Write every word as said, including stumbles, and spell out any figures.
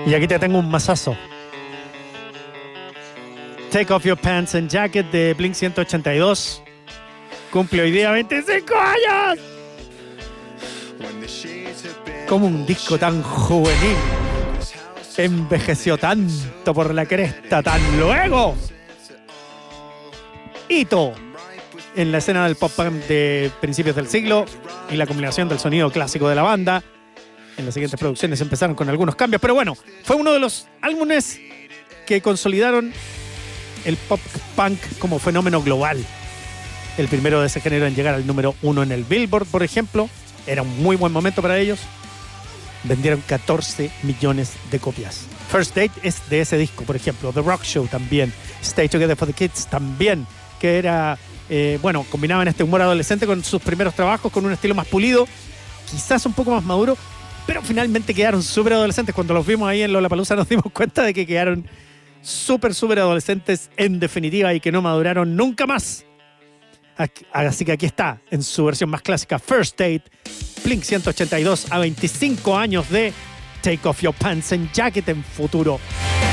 Y aquí te tengo un mazazo. Take Off Your Pants and Jacket de Blink ciento ochenta y dos. Cumple hoy día veinticinco años. Como un disco tan juvenil envejeció tanto por la cresta tan luego. Hito en la escena del pop punk de principios del siglo y la combinación del sonido clásico de la banda. En las siguientes producciones empezaron con algunos cambios, pero bueno, fue uno de los álbumes que consolidaron el pop punk como fenómeno global. El primero de ese género en llegar al número uno en el Billboard, por ejemplo. Era un muy buen momento para ellos. Vendieron catorce millones de copias. First Date es de ese disco, por ejemplo. The Rock Show también. Stay Together for the Kids también, que era, eh, bueno, combinaban este humor adolescente con sus primeros trabajos, con un estilo más pulido, quizás un poco más maduro, pero finalmente quedaron súper adolescentes. Cuando los vimos ahí en Lollapalooza nos dimos cuenta de que quedaron súper, súper adolescentes en definitiva y que no maduraron nunca más. Así que aquí está, en su versión más clásica, First Date, Blink ciento ochenta y dos, a veinticinco años de Take Off Your Pants and Jacket en futuro.